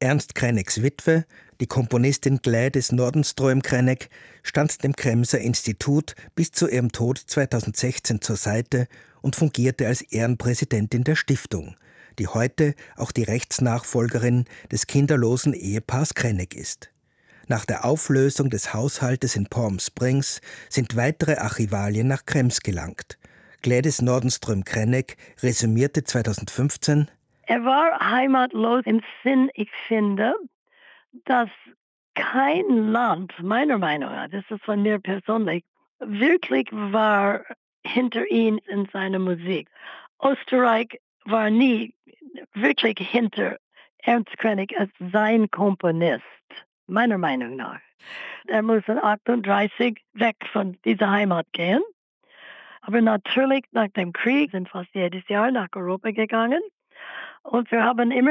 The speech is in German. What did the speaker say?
Ernst Kreneks Witwe, die Komponistin Gladys Nordenström-Krenek, stand dem Kremser Institut bis zu ihrem Tod 2016 zur Seite und fungierte als Ehrenpräsidentin der Stiftung, die heute auch die Rechtsnachfolgerin des kinderlosen Ehepaars Krenek ist. Nach der Auflösung des Haushaltes in Palm Springs sind weitere Archivalien nach Krems gelangt. Gladys Nordenström-Krenek resümierte 2015: Er war heimatlos im Sinn, ich finde, dass kein Land, meiner Meinung nach, das ist von mir persönlich, wirklich war hinter ihm in seiner Musik. Österreich war nie wirklich hinter Ernst Krenek als sein Komponist, meiner Meinung nach. Er muss in 38 weg von dieser Heimat gehen. Aber natürlich nach dem Krieg sind fast jedes Jahr nach Europa gegangen. Und wir haben immer